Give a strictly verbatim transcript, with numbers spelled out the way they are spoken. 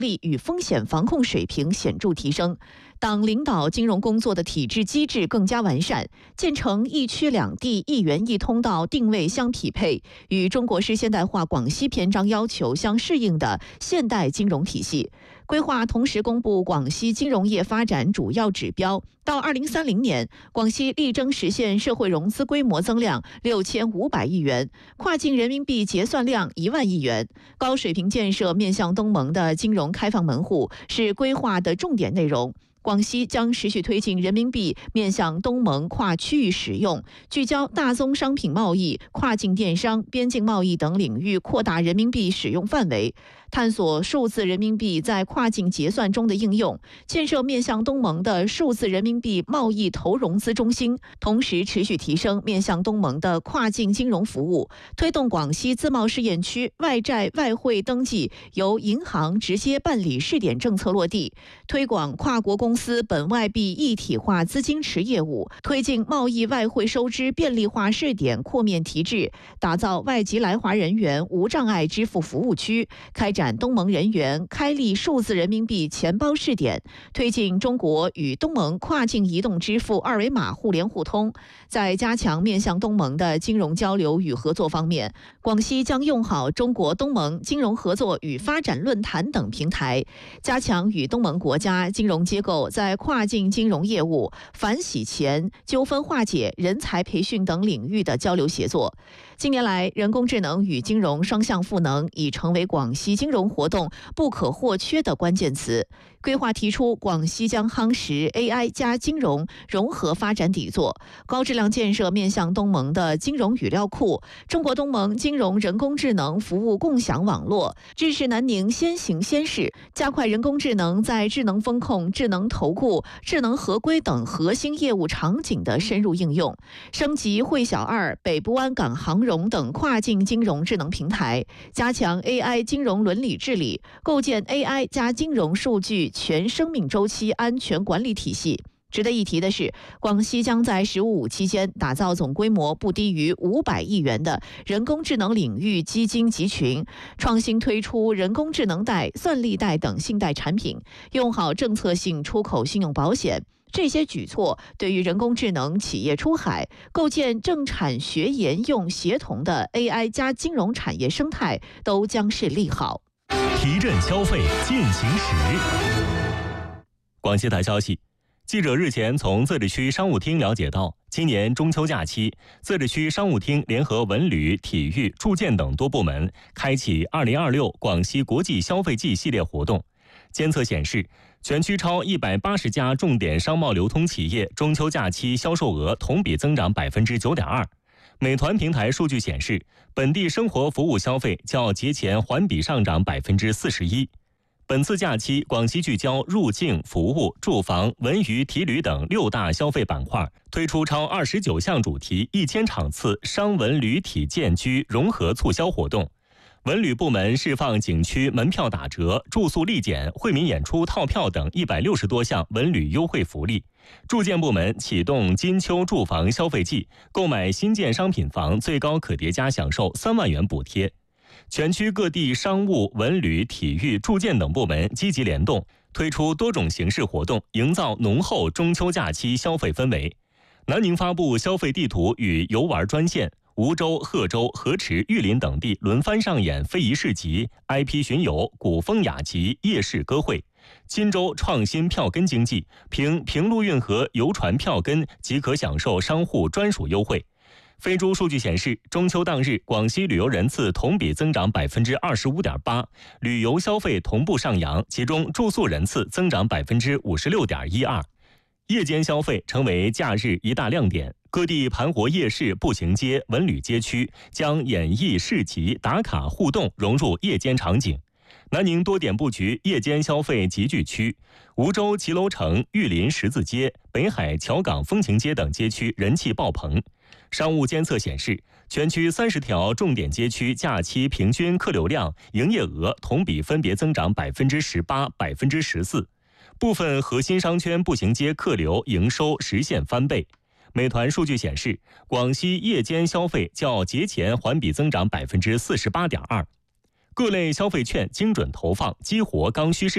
力与风险防控水平显著提升，党领导金融工作的体制机制更加完善，建成一区两地一元一通道定位相匹配，与中国式现代化广西篇章要求相适应的现代金融体系。规划同时公布广西金融业发展主要指标，到二零三零年，广西力争实现社会融资规模增量六千五百亿元，跨境人民币结算量一万亿元。高水平建设面向东盟的金融开放门户是规划的重点内容。广西将持续推进人民币面向东盟跨区域使用，聚焦大宗商品贸易、跨境电商、边境贸易等领域扩大人民币使用范围，探索数字人民币在跨境结算中的应用，建设面向东盟的数字人民币贸易投融资中心，同时持续提升面向东盟的跨境金融服务，推动广西自贸试验区外债外汇登记由银行直接办理试点政策落地，推广跨国公司本外币一体化资金池业务，推进贸易外汇收支便利化试点扩面提质，打造外籍来华人员无障碍支付服务区，开展东盟人员开立数字人民币钱包试点，推进中国与东盟跨境移动支付二维码互联互通。在加强面向东盟的金融交流与合作方面，广西将用好中国东盟金融合作与发展论坛等平台，加强与东盟国家金融机构在跨境金融业务、反洗钱、纠纷化解、人才培训等领域的交流协作。近年来，人工智能与金融双向赋能已成为广西金融活动不可或缺的关键词。规划提出，广西将夯实 A I 加金融融合发展底座，高质量建设面向东盟的金融语料库、中国东盟金融人工智能服务共享网络，支持南宁先行先试，加快人工智能在智能风控、智能投顾、智能合规等核心业务场景的深入应用，升级汇小二、北部湾港杭融等跨境金融智能平台，加强 A I 金融伦理治理，构建 A I 加金融数据全生命周期安全管理体系。值得一提的是，广西将在“十五五”期间打造总规模不低于五百亿元的人工智能领域基金集群，创新推出人工智能贷、算力贷等信贷产品，用好政策性出口信用保险。这些举措对于人工智能企业出海、构建政产学研用协同的 A I 加金融产业生态都将是利好。 提振消费进行时。广西台消息，记者日前从自治区商务厅了解到，今年中秋假期，自治区商务厅联合文旅、体育、住建等多部门，开启二零二六广西国际消费季系列活动。监测显示，全区超一百八十家重点商贸流通企业中秋假期销售额同比增长百分之九点二。美团平台数据显示，本地生活服务消费较节前环比上涨百分之四十一。本次假期，广西聚焦入境、服务、住房、文娱、体旅等六大消费板块，推出超二十九项主题、一千场次商文旅体建居融合促销活动。文旅部门释放景区门票打折、住宿立减、惠民演出套票等一百六十多项文旅优惠福利。住建部门启动金秋住房消费季，购买新建商品房最高可叠加享受三万元补贴。全区各地商务、文旅、体育、住建等部门积极联动，推出多种形式活动，营造浓厚中秋假期消费氛围。南宁发布消费地图与游玩专线，梧州、贺州、河池、玉林等地轮番上演非遗市集、I P 巡游、古风雅集、夜市歌会。钦州创新票根经济，凭平陆运河游船票根即可享受商户专属优惠。飞猪数据显示，中秋当日，广西旅游人次同比增长百分之二十五点八，旅游消费同步上扬，其中住宿人次增长百分之五十六点一二。夜间消费成为假日一大亮点，各地盘活夜市、步行街、文旅街区将演艺、市集、打卡互动融入夜间场景。南宁多点布局夜间消费集聚区，梧州骑楼城、玉林十字街、北海桥港风情街等街区人气爆棚。商务监测显示，全区三十条重点街区假期平均客流量、营业额同比分别增长百分之十八、百分之十四。部分核心商圈步行街客流营收实现翻倍。美团数据显示，广西夜间消费较节前环比增长百分之四十八点二。各类消费券精准投放，激活刚需市